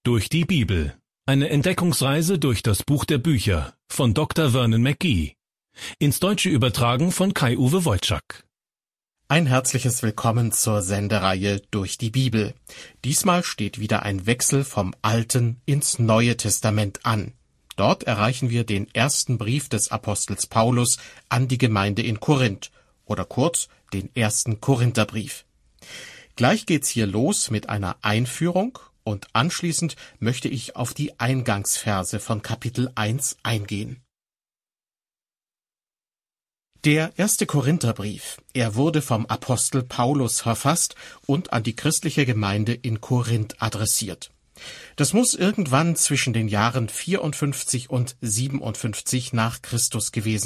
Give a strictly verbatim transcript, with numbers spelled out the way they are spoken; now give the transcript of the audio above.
Durch die Bibel. Eine Entdeckungsreise durch das Buch der Bücher von Doktor Vernon McGee. Ins Deutsche übertragen von Kai-Uwe Wojczak. Ein herzliches Willkommen zur Sendereihe Durch die Bibel. Diesmal steht wieder ein Wechsel vom Alten ins Neue Testament an. Dort erreichen wir den ersten Brief des Apostels Paulus an die Gemeinde in Korinth oder kurz den ersten Korintherbrief. Gleich geht's hier los mit einer Einführung und anschließend möchte ich auf die Eingangsverse von Kapitel eins eingehen. Der erste Korintherbrief, er wurde vom Apostel Paulus verfasst und an die christliche Gemeinde in Korinth adressiert. Das muss irgendwann zwischen den Jahren vierundfünfzig und siebenundfünfzig nach Christus gewesen